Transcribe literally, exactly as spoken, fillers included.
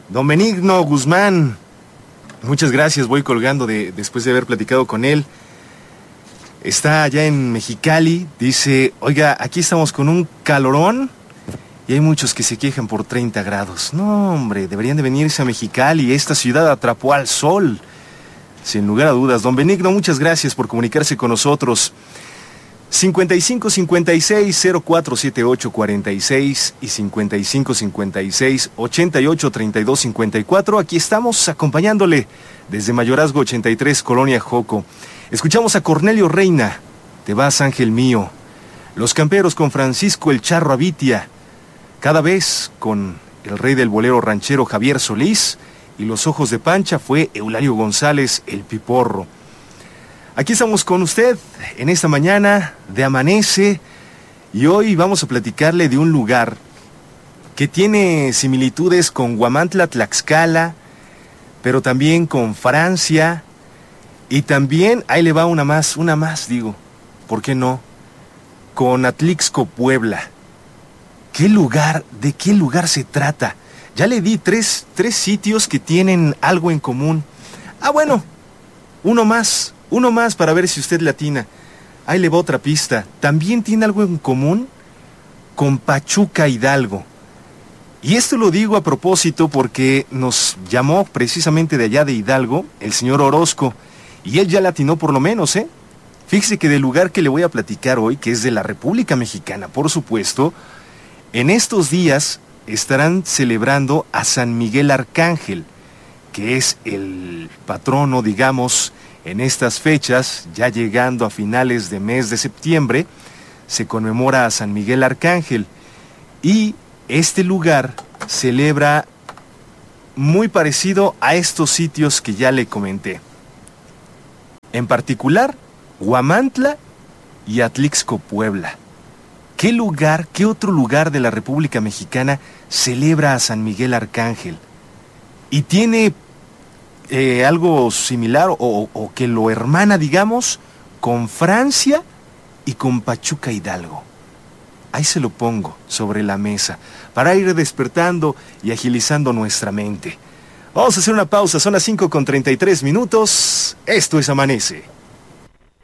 Don Benigno Guzmán, muchas gracias, voy colgando de, después de haber platicado con él. Está allá en Mexicali, dice, oiga, aquí estamos con un calorón y hay muchos que se quejan por treinta grados. No, hombre, deberían de venirse a Mexicali, esta ciudad atrapó al sol. Sin lugar a dudas. Don Benigno, muchas gracias por comunicarse con nosotros. cincuenta y cinco cincuenta y seis cero cuatro siete ocho cuarenta y seis y cincuenta y cinco cincuenta y seis ochenta y ocho treinta y dos cincuenta y cuatro. Aquí estamos acompañándole desde Mayorazgo ochenta y tres, Colonia Joco. Escuchamos a Cornelio Reina, Te vas, ángel mío. Los Camperos con Francisco el Charro Avitia. Cada vez con el rey del bolero ranchero Javier Solís. Y Los ojos de Pancha fue Eulalio González el Piporro. Aquí estamos con usted en esta mañana de Amanece y hoy vamos a platicarle de un lugar que tiene similitudes con Huamantla, Tlaxcala, pero también con Francia y también, ahí le va una más, una más digo, ¿por qué no? Con Atlixco, Puebla. ¿Qué lugar, de qué lugar se trata? Ya le di tres, tres sitios que tienen algo en común. Ah, bueno, uno más. Uno más para ver si usted le atina. Ahí le va otra pista. También tiene algo en común con Pachuca Hidalgo. Y esto lo digo a propósito porque nos llamó precisamente de allá de Hidalgo el señor Orozco. Y él ya le atinó por lo menos, ¿eh? Fíjese que del lugar que le voy a platicar hoy, que es de la República Mexicana, por supuesto, en estos días estarán celebrando a San Miguel Arcángel, que es el patrono, digamos, en estas fechas, ya llegando a finales de mes de septiembre, se conmemora a San Miguel Arcángel. Y este lugar celebra muy parecido a estos sitios que ya le comenté. En particular, Huamantla y Atlixco, Puebla. ¿Qué lugar, qué otro lugar de la República Mexicana celebra a San Miguel Arcángel? Y tiene Eh, algo similar o, o que lo hermana, digamos, con Francia y con Pachuca Hidalgo. Ahí se lo pongo sobre la mesa para ir despertando y agilizando nuestra mente. Vamos a hacer una pausa, son las cinco con treinta y tres minutos. Esto es Amanece.